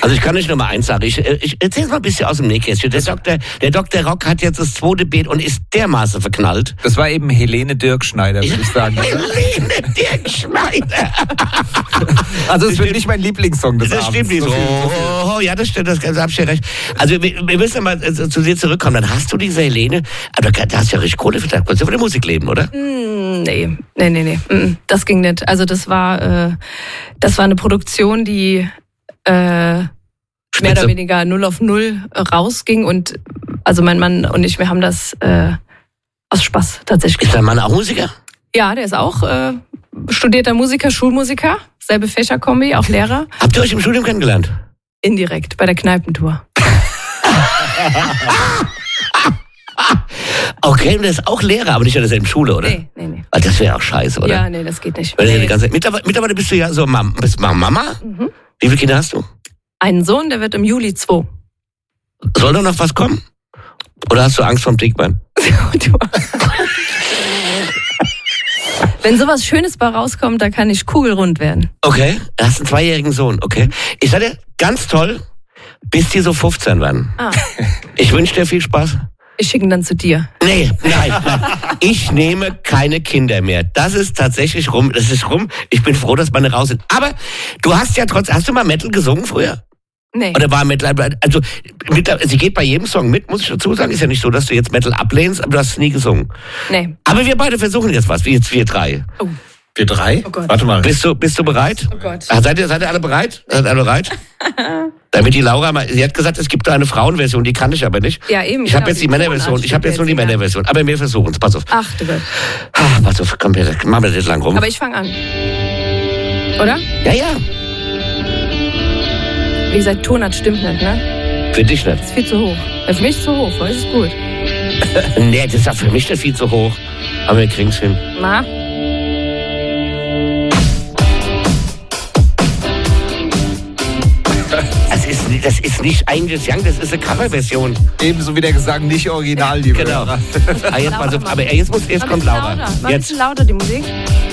Also ich kann nicht nur mal eins sagen. Ich erzähl's mal ein bisschen aus dem Nähkästchen. Der Dr. Rock hat jetzt das 2. Beet und ist dermaßen verknallt. Das war eben Helene Dirkschneider, würde ich sagen. Helene Dirkschneider. Also es wird nicht mein Lieblingssong des Das Abends. stimmt nicht. Ja, das stimmt, das hab ich ja recht. Also wir müssen mal zu dir zurückkommen. Dann hast du diese Helene, aber da hast du ja richtig Kohle für das. Kannst du von der Musik leben, oder? Nee. Das ging nicht. Also das war eine Produktion, die mehr oder weniger 0 auf 0 rausging und also mein Mann und ich, wir haben das aus Spaß tatsächlich. Ist dein Mann auch Musiker? Ja, der ist auch studierter Musiker, Schulmusiker, selbe Fächerkombi, auch Lehrer. Habt ihr euch im Studium kennengelernt? Indirekt, bei der Kneipentour. Okay, und der ist auch Lehrer, aber nicht in derselben Schule, oder? Nee. Weil das wäre auch scheiße, oder? Ja, nee, das geht nicht. Weil die ganze Zeit, mittlerweile bist du ja so bist Mama? Mhm. Wie viele Kinder hast du? Einen Sohn, der wird im Juli 2. Soll da noch was kommen? Oder hast du Angst vorm Dickbein? Wenn sowas Schönes bei rauskommt, da kann ich kugelrund werden. Okay, du hast einen 2-jährigen Sohn, okay. Ich sag dir, ganz toll, bis die so 15 werden. Ich wünsche dir viel Spaß. Ich schicke ihn dann zu dir. Nee, nein. Ich nehme keine Kinder mehr. Das ist tatsächlich rum. Das ist rum. Ich bin froh, dass meine raus sind. Aber du hast ja trotzdem, hast du mal Metal gesungen früher? Nee. Oder war Metal, also sie geht bei jedem Song mit, muss ich dazu sagen. Ist ja nicht so, dass du jetzt Metal ablehnst, aber du hast es nie gesungen. Nee. Aber wir beide versuchen jetzt was, wie jetzt wir 3. Oh. Wir 3? Oh Gott. Warte mal. Bist du bereit? Oh Gott. Seid ihr alle bereit? Seid ihr alle bereit? Damit die Laura mal, sie hat gesagt, es gibt da eine Frauenversion, die kann ich aber nicht. Ja, eben. Ich habe jetzt die Männerversion, ich habe jetzt nur die Männerversion. Aber wir versuchen es, pass auf. Ach du Gott. Pass auf, komm, machen wir das lang rum. Aber ich fange an. Oder? Ja. Wie gesagt, Tonart stimmt nicht, ne? Für dich nicht. Das ist viel zu hoch. Für mich zu hoch, weil es ist gut. Nee, das ist ja für mich nicht viel zu hoch. Aber wir kriegen's hin. Na? Das ist nicht eigentlich Young, das ist eine Coverversion. Ebenso wie der Gesang nicht original, liebe Genau. Hörer. Jetzt kommt Laura. Mach ein bisschen lauter die Musik.